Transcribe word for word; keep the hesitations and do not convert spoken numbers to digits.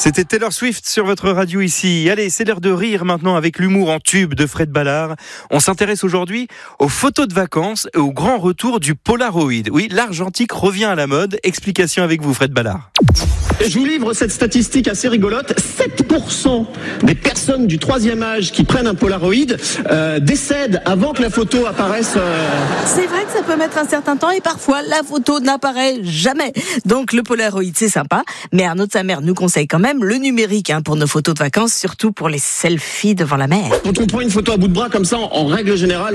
C'était Taylor Swift sur votre radio ici. Allez, c'est l'heure de rire maintenant avec l'humour en tube de Fred Ballard. On s'intéresse aujourd'hui aux photos de vacances et au grand retour du Polaroid. Oui, l'argentique revient à la mode. Explication avec vous, Fred Ballard. Je vous livre cette statistique assez rigolote. sept pour cent des personnes du troisième âge qui prennent un Polaroid euh, décèdent avant que la photo apparaisse. Euh... C'est vrai que ça peut mettre un certain temps et parfois la photo n'apparaît jamais. Donc le Polaroid, c'est sympa, mais Arnaud de sa mère nous conseille quand même le numérique hein, pour nos photos de vacances, surtout pour les selfies devant la mer. Quand on prend une photo à bout de bras comme ça, en, en règle générale,